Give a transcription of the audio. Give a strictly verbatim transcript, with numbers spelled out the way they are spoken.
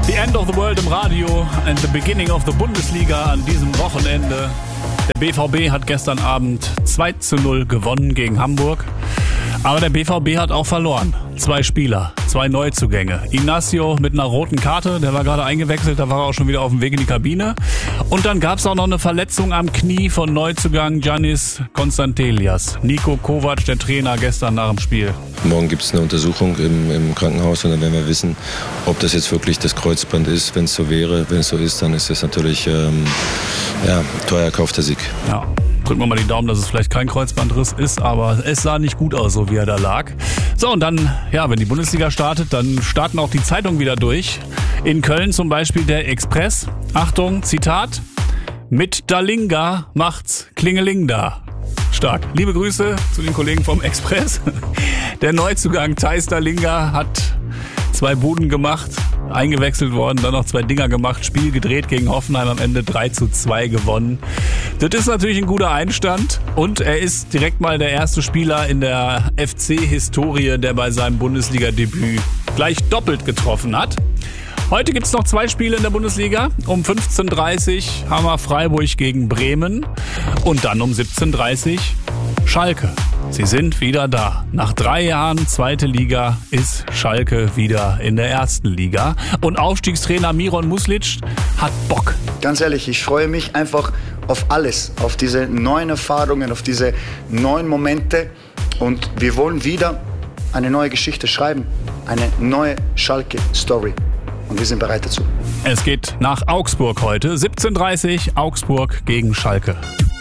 The End of the World im Radio and the beginning of the Bundesliga an diesem Wochenende. Der B V B hat gestern Abend zwei zu null gewonnen gegen Hamburg. Aber der B V B hat auch verloren. Zwei Spieler, zwei Neuzugänge. Inacio mit einer roten Karte, der war gerade eingewechselt, da war er auch schon wieder auf dem Weg in die Kabine. Und dann gab es auch noch eine Verletzung am Knie von Neuzugang Giannis Konstantelias. Niko Kovac, der Trainer, gestern nach dem Spiel. Morgen gibt es eine Untersuchung im, im Krankenhaus und dann werden wir wissen, ob das jetzt wirklich das Kreuzband ist. Wenn es so wäre, wenn es so ist, dann ist es natürlich ähm, ja, teuer erkaufter Sieg. Ja. Drücken wir mal die Daumen, dass es vielleicht kein Kreuzbandriss ist, aber es sah nicht gut aus, so wie er da lag. So, und dann, ja, wenn die Bundesliga startet, dann starten auch die Zeitungen wieder durch. In Köln zum Beispiel der Express. Achtung, Zitat: Mit Dalinga macht's Klingeling da. Stark. Liebe Grüße zu den Kollegen vom Express. Der Neuzugang Theis Dalinga hat zwei Buden gemacht, eingewechselt worden, dann noch zwei Dinger gemacht, Spiel gedreht gegen Hoffenheim, am Ende drei zu zwei gewonnen. Das ist natürlich ein guter Einstand und er ist direkt mal der erste Spieler in der F C-Historie, der bei seinem Bundesliga-Debüt gleich doppelt getroffen hat. Heute gibt es noch zwei Spiele in der Bundesliga. Um fünfzehn Uhr dreißig haben wir Freiburg gegen Bremen und dann um siebzehn Uhr dreißig Schalke. Sie sind wieder da. Nach drei Jahren zweite Liga ist Schalke wieder in der ersten Liga. Und Aufstiegstrainer Miron Muslic hat Bock. Ganz ehrlich, ich freue mich einfach auf alles, auf diese neuen Erfahrungen, auf diese neuen Momente. Und wir wollen wieder eine neue Geschichte schreiben, eine neue Schalke-Story. Und wir sind bereit dazu. Es geht nach Augsburg heute. siebzehn Uhr dreißig, Augsburg gegen Schalke.